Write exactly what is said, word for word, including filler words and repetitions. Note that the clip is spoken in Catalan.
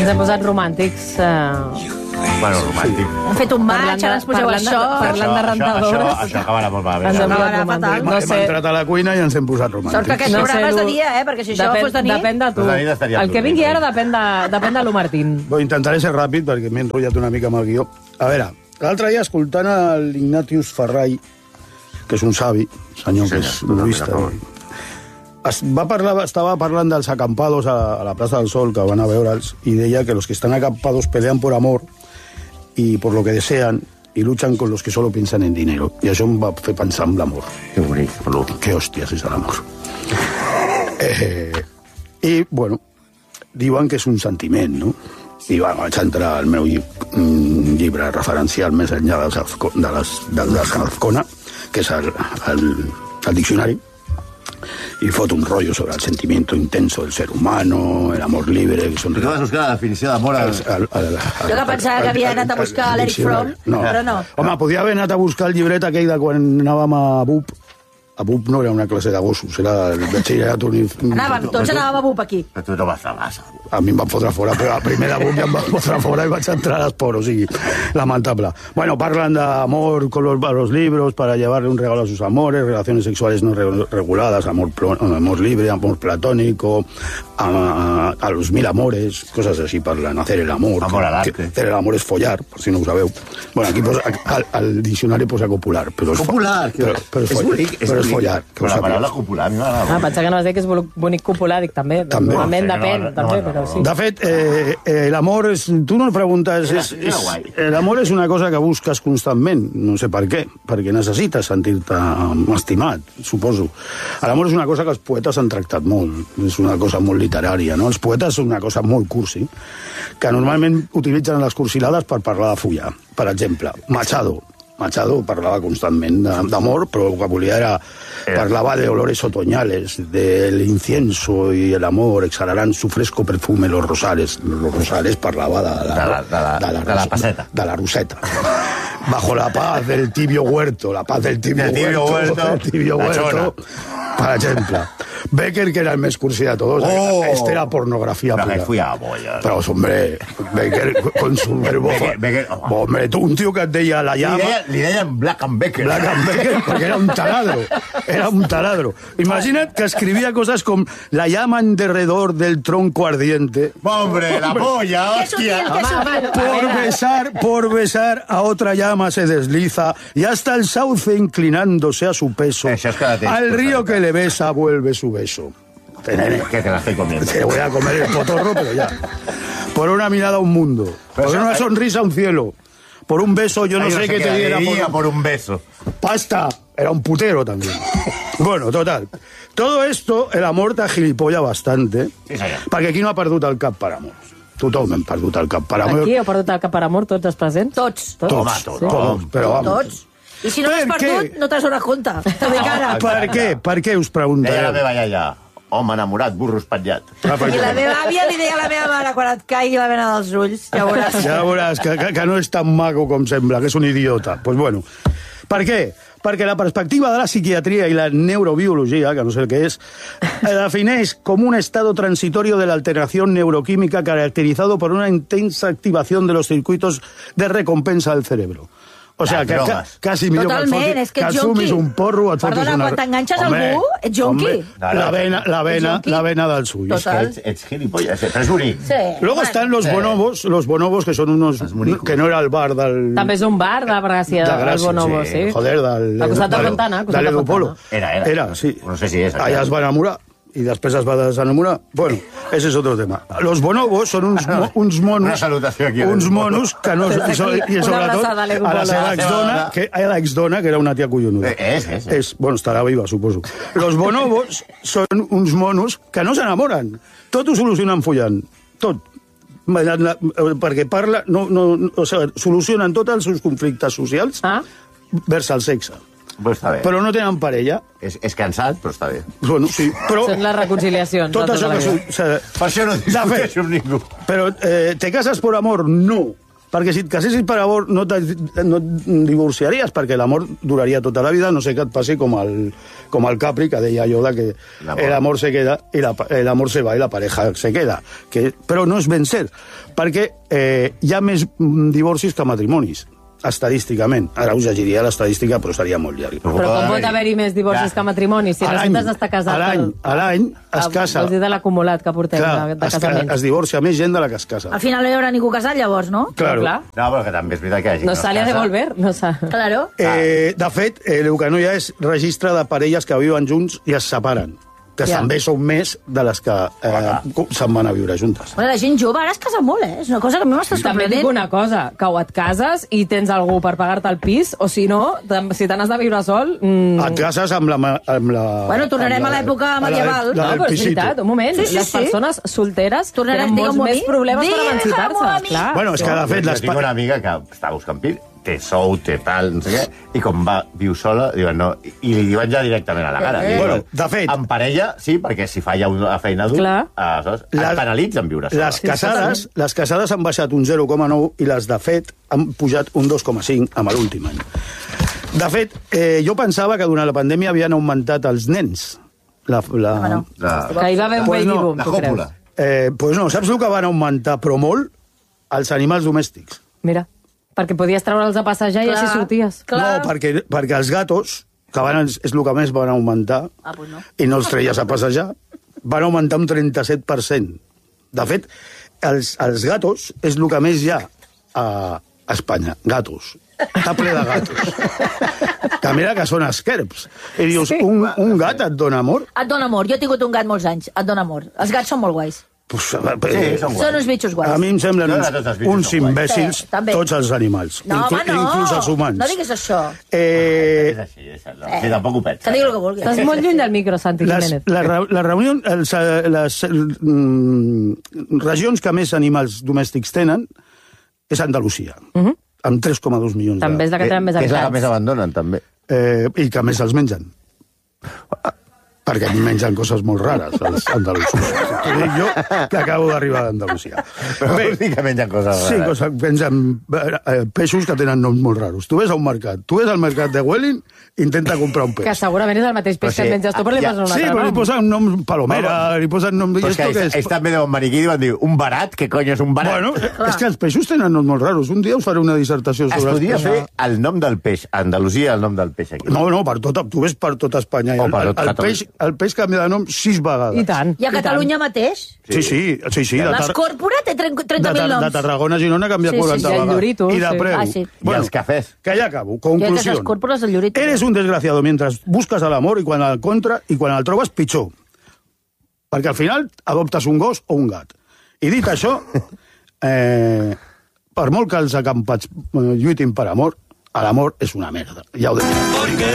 Ens hem posat romàntics. Uh... Bueno, romàntic. Hem fet un matx, ara ens poseu això. Parlant de rentadors. Això, això, això acabarà molt malament. Ens hem posat romàntics. No sé. Hem entrat a la cuina i ens hem posat romàntics. Sort que aquest No programa sé, és de tu- dia, eh? Perquè si això Depèn, fos de nit... depèn de tu. De nit estaria El que tot vingui bé. ara depèn de, depèn de lo Martín. Bé, intentaré ser ràpid perquè m'he enrotllat una mica amb el guió. A veure, l'altre dia, escoltant l'Ignatius Ferrai, que és un savi, senyor Sí, que és senyor, budista, totalment es va parlar, estava parlant dels acampados a, a la plaça del Sol, que van a veure'ls, i deia que los que están acampados pelean por amor y por lo que desean y luchan con los que solo piensan en dinero. I això em va fer pensar en l'amor. Que bonic, bonic. Que hòsties és l'amor. Eh, I, bueno, diuen que és un sentiment, no? I va, vaig entrar al meu lli mm, llibre referencial més enllà de les, de les, de les Azcona, que és el, el, el diccionari, y fot un rollo sobre el sentimiento intenso del ser humano, el amor libre... Que son... Tu vas buscar la definició d'amor al... al, al, al, Jo que pensava que havia anat a buscar l'Eric Fromm, no. però no. Home, podia haver anat a buscar el llibret aquell de quan anàvem a B U P. A B U P no era una classe de gossos, era el batxillerat unif... Anàvem, tots anàvem a B U P aquí. Però tu no vas a massa. A mi em van fotre fora, però al primer de B U P ja em van fotre fora i vaig entrar a l'esport, o sigui, lamentable. Bueno, parlan de amor con los, los libros para llevarle un regalo a sus amores, relaciones sexuales no re reguladas, amor, amor libre, amor platónico, a, a, a los mil amores, cosas así parlan, hacer el amor. Amor al arte. Que, hacer el amor es follar, por si no ho sabeu. Bueno, aquí posa, al, al diccionari posa copular, però és, Copular, però, però és, és bonic, és però és bonic. follar. Que Però ho la paraula sàpigues. copular, a mi m'agrada Ah, molt. pensava que no vas dir que és bonic copular, dic també. També. Normalment No, depèn, no, no, també, no, però sí. De fet, eh, eh, l'amor és... Tu no preguntes... Era- És, era és, guai. l'amor és una cosa que busques constantment, no sé per què, perquè necessites sentir-te estimat, suposo. L'amor és una cosa que els poetes han tractat molt, és una cosa molt literària, no? Els poetes són una cosa molt cursi, que normalment utilitzen les cursilades per parlar de follar. Per exemple, Machado. Machado parlava constantment d'amor, però el que volia era... Parlava de olores otoñales, del incienso y el amor exhalarán su fresco perfume los rosales. Los rosales parlava de la, De la- de la- de la, de la paseta. De la roseta. Bajo la paz del tibio huerto, la paz del tibio, Del tibio huerto, del tibio la huerto, per exemple. Becker, que era el més cursi de todos, Oh. este era pornografía Pero pura. que fui a bolla. Pero, hombre, Becker con su verbo... Becker, Becker, oh. Hombre, tu, un tio que et deia la Li llama... deien, li deien Black and Becker. Black and Becker, perquè era un taladro. Era un taladro. Imagina't que escrivia coses com la llama en derredor del tronco ardiente. Hombre, la polla, Que sutil, hòstia. que sutil. Por besar, por besar a otra llama se desliza y hasta el sauce inclinándose a su peso. Això és cada temps, Al per río tant. que le besa vuelve su beso. Nene, Que te la estoy comiendo. te voy a comer el potorro, pero ya. Por una mirada a un mundo. Pero Por eso- una sonrisa a un cielo. Por un beso, yo no Ay, sé qué te diera. diría Por... por un beso. Pasta. Era un putero también. Bueno, total. Todo esto, el amor te agilipolla bastante. Sí, senyor. Perquè aquí no ha perdut el cap per amor. Tothom hem perdut el cap per amor. Aquí heu perdut el cap per amor, tots els presents? Tots. Tots. Home, tothom. Tots, però vamos. Tots. I si no l'has Per què? perdut, no t'has donat compte. T'ho dic ara. Per què? Per què us Deia la preguntareu? meva iaia, home enamorat, burro espatllat. Ah, per I la què? meva àvia li deia a la meva mare quan et caigui la vena dels ulls. Ja veuràs. Ja veuràs que, que, que no és tan maco com sembla, que és un idiota. Doncs pues bueno. Per què? Perquè la perspectiva de la psiquiatria y la neurobiología, que no sé el que es, defineix com un estado transitorio de la alteración neuroquímica caracterizado por una intensa activación de los circuitos de recompensa del cerebro. O sea, Las que ca, drogas. quasi millor Totalment, que et, és que que ets et fumis jonqui. un porro, et fotis Perdona, una... quan t'enganxes a Home, algú, ets jonqui. home, La vena, la vena, jonqui. la vena dels ulls. Total. Ets, ets gilipollas, però és bonic. Sí. Luego Bueno. están los Sí. bonobos, los bonobos que son unos... monicos. Que no era el bar del... També és un bar de Gràcia, de del Gràcia, Bonobo, sí. sí. Joder, del... Al costat de del- Fontana, al de costat de l'Edupolo. Fontana. Era, era. Era, sí. No sé si és. Allà es va enamorar i després es va desenamorar. Bueno, ese es otro tema. Los bonobos són uns, mo, uns monos... Una salutació aquí. Uns monos que no... I, so, i Una sobretot abraçada a l'Edupolo. a la seva A la seva exdona, dona. que, a l'exdona, que era una tia collonuda. Eh, és, és, és. És, bueno, estarà viva, suposo. Los bonobos són uns monos que no s'enamoren. Tot ho solucionen follant. Tot. La- la- Perquè parla... No, no, no, o sigui, solucionen tots els seus conflictes socials Ah, vers el sexe. Però està bé. Però no tenen parella. És, és cansat, però està bé. Bueno, sí, però... són les reconciliacions. Tot de això tota la que... vida. su- o sigui, Per això no de fet, discuteixo amb ningú. però eh, ¿te casas por amor? No. Perquè si et casessis per amor no, no et divorciaries, perquè l'amor duraria tota la vida, no sé què et passi com el, com el Capri, que deia allò de que l'amor se queda i l'amor se va i la pareja se queda. Que, però no és ben cert, perquè eh, hi ha més divorcis que matrimonis, estadísticament. Ara us llegiria l'estadística, però seria molt llarg. Però com pot haver-hi més divorcis que matrimonis? Si necessites estar casat... A l'any, a l'any es casa... Vols dir de l'acumulat que portem Clar, de, de es, casaments. es divorcia més gent de la que es casa. Al final no hi haurà ningú casat, llavors, no? Claro. Clar. No, però que també és veritat que hi ha gent No que sale a es casa. devolver. No sa... Claro. Eh, de fet, eh, el que no hi ha és registre de parelles que viuen junts i es separen, que Ja. també són més de les que eh, se'n van a viure juntes. Bueno, la gent jove ara es casa molt, eh? És una cosa que a mi m'està També et dic sorprenent. una cosa, que o et cases i tens algú per pagar-te el pis, o si no, si te n'has de viure sol... Mm... Et cases amb la... Amb la Bueno, tornarem amb la- a l'època a la- medieval. la No, del però és pisito. veritat, un moment. Sí, sí, les sí. persones solteres Tornarem, tenen molts digue'm-ho a més mi. problemes per Digue'm-ho a emancipar-se. mi. Clar. Bueno, és que de fet... Jo les tinc una amiga que està buscant pis, té sou, té tal, no sé què, i com va, viu sola, diuen no, i, i li diuen ja directament a la cara. Eh. Diuen, Bueno, de fet- En parella, sí, perquè si fa ja una feina dur, Clar. aleshores, Les- es penalitzen viure sola. Les casades, les casades han baixat un zero coma nou i les de fet han pujat un dos coma cinc amb l'últim any. De fet, eh, jo pensava que durant la pandèmia havien augmentat els nens. La, la, Home, no. La, Que hi va haver un Pues baby no, boom, la tu creus? còpula. eh, pues no, saps el que van augmentar, però molt? Els animals domèstics. Mira, perquè podies treure'ls a passejar i Clar. així sorties. Clar. No, perquè, perquè els gatos, que van, és el que més van augmentar, Ah, pues no. i no els treies a passejar, van augmentar un trenta-set per cent. De fet, els, els gatos és el que més hi ha a Espanya. Gatos. Està ple de gatos. Que mira que són esquerps. I dius, Sí. un, un gat et dona amor? Et dona amor. Jo he tingut un gat molts anys. Et dona amor. Els gats són molt guais. Pues, Sí, eh, són Són uns bitxos guais. a mi em semblen Jo uns, de tots els bitxos uns són guais. imbècils, Sí, també. tots els animals, No, inclu- home, no. inclús els humans. No diguis això. Eh, És així, és així. No, sí, tampoc ho pensa. Que digui el que vulgui. Estàs molt lluny del micro, Santi les, Jiménez. la, reu- la reunió, els, eh, les mm, regions que més animals domèstics tenen és Andalusia, uh -huh. amb tres coma dos milions També de... és la que tenen més Que és la que habitants. més abandonen, també. Eh, I que més els mengen. Perquè mengen coses molt rares, els andalusos. T'ho dic jo, que acabo d'arribar d'Andalusia. Però vols dir que mengen coses Sí, rares. cosa, mengen eh, peixos que tenen noms molt raros. Tu ves a un mercat, tu ves al mercat de Welling, intenta comprar un peix. Que segurament és el mateix peix Però que sí, et menges tu, però li ja- posen un Sí, altre però li nom. posen un nom palomera, li posen nom... Però és que esto ells, què ells també deuen venir aquí i diuen, dir, un barat? Què cony és un barat? Bueno, és que els peixos tenen noms molt raros. Un dia us faré una dissertació es sobre... els podria peixos. fer el nom del peix, a Andalusia el nom del peix aquí. No, no, per tot, tu ves per tot Espanya. O El, per el, tot el, Catalunya. peix, el peix canvia de nom sis vegades. I tant. I a Catalunya mateix? Sí, sí, sí. sí de, Tar L'Escòrpora té de, trenta mil Tar de noms. Tarragona a Girona canvia Sí, sí, quaranta sí, el vegades. Llorito, I de sí. preu. Ah, sí. I els cafès. Que ja acabo. I aquestes Conclusió. escòrpores del Llorito. Eres un desgraciado mientras buscas el amor i quan el contra i quan el trobes pitjor. Perquè al final adoptes un gos o un gat. I dit això, eh, per molt que els acampats eh, lluitin per amor, l'amor és una merda. Ja ho dic.